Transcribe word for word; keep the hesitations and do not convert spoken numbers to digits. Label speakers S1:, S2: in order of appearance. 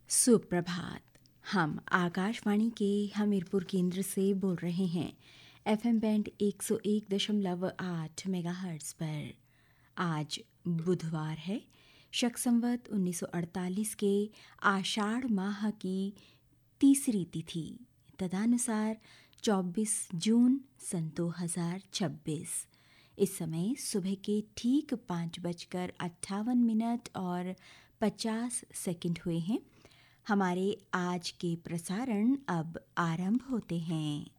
S1: सुप्रभात। हम आकाशवाणी के हमीरपुर केंद्र से बोल रहे हैं। एफएम बैंड एक सौ एक दशमलव आठ मेगाहर्ट्ज़ पर। आज बुधवार है, शक संवत उन्नीस सौ अड़तालीस के आषाढ़ माह की तीसरी तिथि तदनुसार चौबीस जून सन दो हज़ार छब्बीस। इस समय सुबह के ठीक पाँच बजकर अट्ठावन मिनट और पचास सेकंड हुए हैं। हमारे आज के प्रसारण अब आरंभ होते हैं।